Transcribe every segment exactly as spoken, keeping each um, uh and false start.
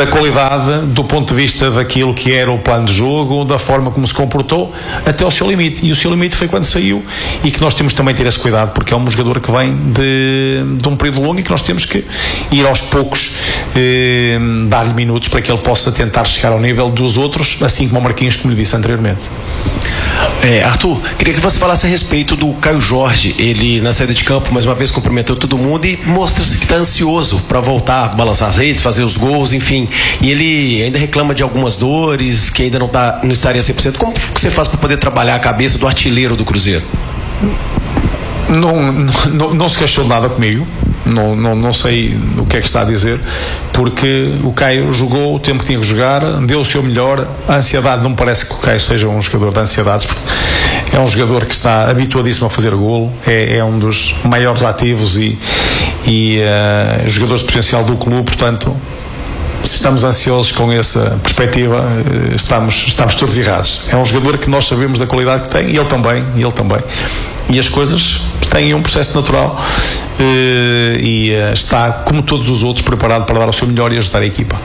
da qualidade, do ponto de vista daquilo que era o plano de jogo, da forma como se comportou, até ao seu limite. E o seu limite foi quando saiu, e que nós temos também ter esse cuidado, porque é um jogador que vem de, de um período longo e que nós temos que ir aos poucos eh, dar-lhe minutos para que ele possa tentar chegar ao nível dos outros, assim como o Marquinhos, como lhe disse anteriormente. É, Arthur, queria que você falasse a respeito do Caio Jorge. Ele, na saída de campo, mais uma vez cumprimentou todo mundo e mostra-se que está ansioso para voltar, balançar as redes, fazer os gols, enfim. E ele ainda reclama de algumas dores, que ainda não, tá, não estaria cem por cento. Como que você faz para poder trabalhar a cabeça do artilheiro do Cruzeiro? Não, não, não se queixou de nada comigo. Não, não, não sei o que é que está a dizer, porque o Caio jogou o tempo que tinha que jogar, deu o seu melhor. A ansiedade, não me parece que o Caio seja um jogador de ansiedades, porque é um jogador que está habituadíssimo a fazer golo, é, é um dos maiores ativos e, e uh, jogadores de potencial do clube. Portanto, se estamos ansiosos com essa perspectiva, estamos, estamos todos errados. É um jogador que nós sabemos da qualidade que tem, e ele também, e ele também. E as coisas têm um processo natural, e está, como todos os outros, preparado para dar o seu melhor e ajudar a equipa.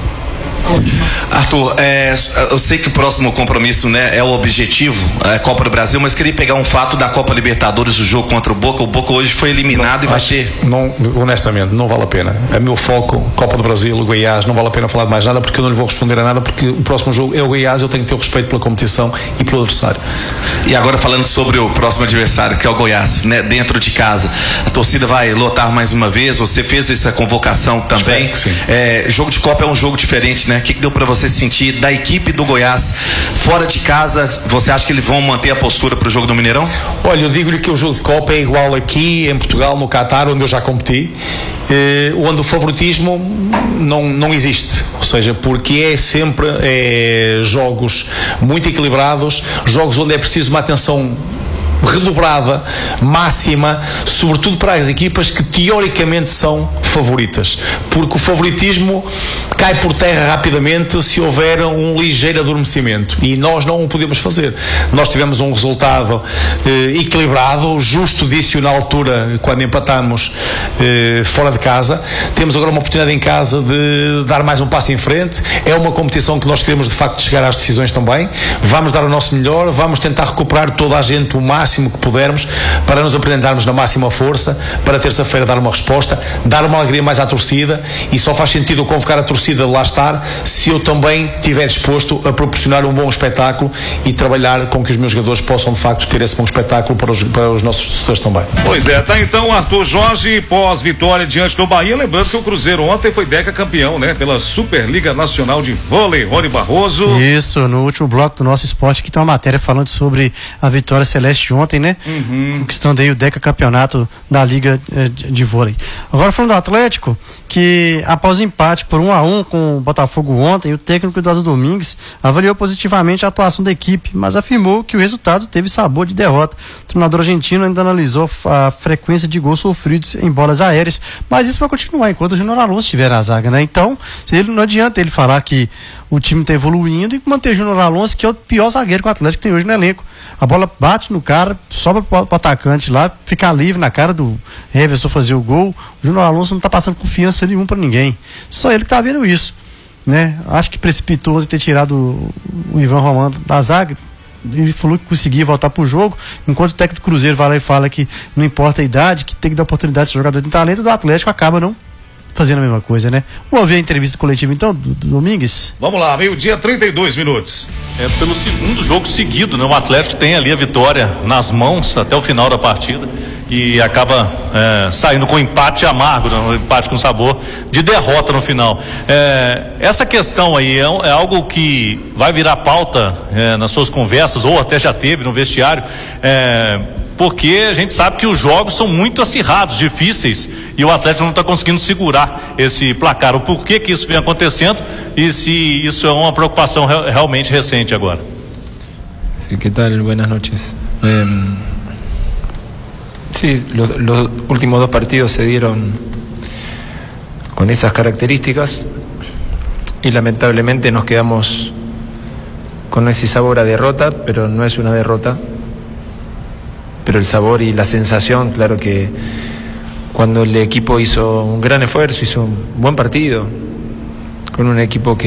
Arthur, é, eu sei que o próximo compromisso, né, é o objetivo, é Copa do Brasil, mas queria pegar um fato da Copa Libertadores, o jogo contra o Boca. O Boca hoje foi eliminado não, e vai ter... Não, honestamente, não vale a pena. É meu foco, Copa do Brasil, o Goiás, não vale a pena falar de mais nada, porque eu não lhe vou responder a nada, porque o próximo jogo é o Goiás, eu tenho que ter o respeito pela competição e pelo adversário. E agora falando sobre o próximo adversário, que é o Goiás, né, dentro de casa, a torcida vai lotar mais uma vez, você fez essa convocação também. É, jogo de Copa é um jogo diferente, né? O que, que deu para você sentir da equipe do Goiás fora de casa? Você acha que eles vão manter a postura para o jogo do Mineirão? Olha, eu digo-lhe que o jogo de Copa é igual aqui em Portugal, no Qatar, onde eu já competi, eh, onde o favoritismo não, não existe, ou seja, porque é sempre é, jogos muito equilibrados, jogos onde é preciso uma atenção redobrada, máxima, sobretudo para as equipas que teoricamente são favoritas, porque o favoritismo cai por terra rapidamente se houver um ligeiro adormecimento, e nós não o podemos fazer. Nós tivemos um resultado eh, equilibrado, justo, disse na altura quando empatamos eh, fora de casa. Temos agora uma oportunidade em casa de dar mais um passo em frente. É uma competição que nós queremos de facto chegar às decisões também. Vamos dar o nosso melhor, vamos tentar recuperar toda a gente o máximo que pudermos para nos apresentarmos na máxima força, para terça-feira dar uma resposta, dar uma alegria mais à torcida, e só faz sentido eu convocar a torcida de lá estar se eu também estiver disposto a proporcionar um bom espetáculo e trabalhar com que os meus jogadores possam de facto ter esse bom espetáculo para os, para os nossos torcedores também. Pois é, tá então Arthur Jorge, pós-vitória diante do Bahia, lembrando que o Cruzeiro ontem foi deca campeão, né, pela Superliga Nacional de Vôlei. Rony Barroso. Isso, no último bloco do nosso esporte aqui tem uma matéria falando sobre a vitória celeste ontem, né? Uhum. Conquistando aí o deca campeonato da Liga eh, de Vôlei. Agora falando do Atlético, que após o empate por um a um com o Botafogo ontem, o técnico Eduardo Domingues avaliou positivamente a atuação da equipe, mas afirmou que o resultado teve sabor de derrota. O treinador argentino ainda analisou a frequência de gols sofridos em bolas aéreas, mas isso vai continuar enquanto o Júnior Alonso estiver na zaga, né? Então, ele, não adianta ele falar que o time está evoluindo e manter o Júnior Alonso, que é o pior zagueiro que o Atlético tem hoje no elenco. A bola bate no cara, sobra pro, pro atacante lá, fica livre na cara do Everson fazer o gol. O Júnior Alonso não tá passando confiança nenhuma para ninguém. Só ele que tá vendo isso, né? Acho que precipitou ter tirado o, o Ivan Romano da zaga. Ele falou que conseguia voltar pro jogo, enquanto o técnico do Cruzeiro vai lá e fala que não importa a idade, que tem que dar oportunidade se o jogador tem talento, do Atlético acaba não fazendo a mesma coisa, né? Vamos ouvir a entrevista coletiva então do, do Domingues? Vamos lá, meio-dia, trinta e dois minutos. É pelo segundo jogo seguido, né? O Atlético tem ali a vitória nas mãos até o final da partida e acaba é, saindo com empate amargo, né? Um empate com sabor de derrota no final. É, essa questão aí é, é algo que vai virar pauta é, nas suas conversas, ou até já teve no vestiário, é, porque a gente sabe que os jogos são muito acirrados, difíceis, e o Atlético não está conseguindo segurar esse placar. O porquê que isso vem acontecendo e se isso é uma preocupação re- realmente recente agora. Sí, ¿qué tal? Buenas noches. Eh, sí, los, los últimos dos partidos se dieron con esas características y lamentablemente nos quedamos con ese sabor a derrota, pero no es una derrota. Pero el sabor y la sensación, claro que cuando el equipo hizo un gran esfuerzo, hizo un buen partido, con un equipo que